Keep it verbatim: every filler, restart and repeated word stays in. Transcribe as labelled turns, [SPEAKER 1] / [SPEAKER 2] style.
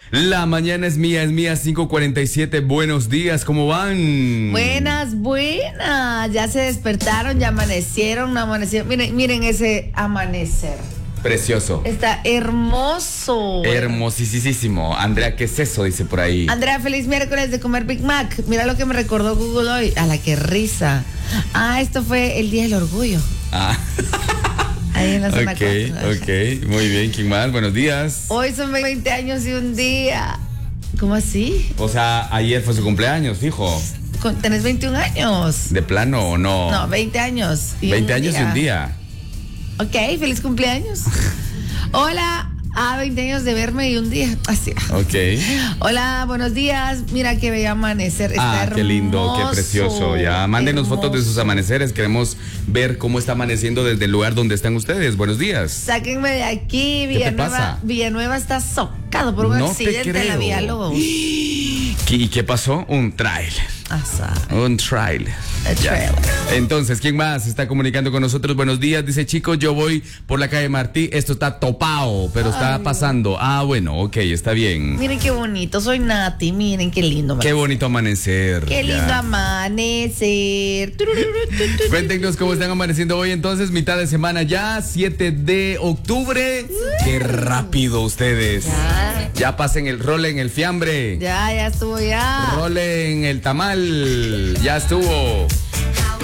[SPEAKER 1] La mañana es mía, es mía, cinco cuarenta y siete. Buenos días, ¿cómo van?
[SPEAKER 2] Buenas, buenas. Ya se despertaron, ya amanecieron, amanecieron. Miren, miren ese amanecer.
[SPEAKER 1] Precioso.
[SPEAKER 2] Está hermoso.
[SPEAKER 1] Hermosísimo. Andrea, ¿qué es eso? Dice por ahí.
[SPEAKER 2] Andrea, feliz miércoles de comer Big Mac. Mira lo que me recordó Google hoy. A la que risa. Ah, esto fue el Día del Orgullo. Ah. Ahí en la zona
[SPEAKER 1] Ok,
[SPEAKER 2] cuatro.
[SPEAKER 1] ok. Muy bien, ¿quién más? Buenos días.
[SPEAKER 2] Hoy son veinte años y un día. ¿Cómo así?
[SPEAKER 1] O sea, ayer fue su cumpleaños, fijo.
[SPEAKER 2] Con- ¿Tenés veintiún años?
[SPEAKER 1] ¿De plano o no?
[SPEAKER 2] No, veinte años. Y
[SPEAKER 1] veinte
[SPEAKER 2] un
[SPEAKER 1] años
[SPEAKER 2] día.
[SPEAKER 1] y un día.
[SPEAKER 2] Ok, feliz cumpleaños. Hola, a veinte años de verme y un día. Así.
[SPEAKER 1] Ok.
[SPEAKER 2] Hola, buenos días. Mira qué bello amanecer. Está
[SPEAKER 1] Ah, qué lindo,
[SPEAKER 2] hermoso,
[SPEAKER 1] qué precioso. Ya, mándenos
[SPEAKER 2] hermoso.
[SPEAKER 1] fotos de sus amaneceres. Queremos ver cómo está amaneciendo desde el lugar donde están ustedes. Buenos días.
[SPEAKER 2] Sáquenme de aquí,
[SPEAKER 1] ¿Qué te
[SPEAKER 2] Villanueva.
[SPEAKER 1] pasa?
[SPEAKER 2] Villanueva está socado por un
[SPEAKER 1] No te
[SPEAKER 2] accidente en la
[SPEAKER 1] creo.
[SPEAKER 2] Vía Lobos.
[SPEAKER 1] ¿Y qué pasó? Un tráiler.
[SPEAKER 2] Asa.
[SPEAKER 1] Un trailer.
[SPEAKER 2] A
[SPEAKER 1] Ya.
[SPEAKER 2] trailer.
[SPEAKER 1] Entonces, ¿quién más se está comunicando con nosotros? Buenos días, dice chicos, yo voy por la calle Martí, esto está topado, pero está
[SPEAKER 2] Ay,
[SPEAKER 1] pasando. Ah, bueno, ok, está bien.
[SPEAKER 2] Miren qué bonito, soy Nati, miren qué lindo.
[SPEAKER 1] Qué bonito amanecer.
[SPEAKER 2] Qué lindo
[SPEAKER 1] ya.
[SPEAKER 2] amanecer.
[SPEAKER 1] Cuéntenos cómo están amaneciendo hoy entonces, mitad de semana ya, siete de octubre. Qué rápido ustedes.
[SPEAKER 2] Ya.
[SPEAKER 1] Ya pasen el rol en el fiambre.
[SPEAKER 2] Ya, ya estuvo ya.
[SPEAKER 1] Role en el tamal. Ya estuvo.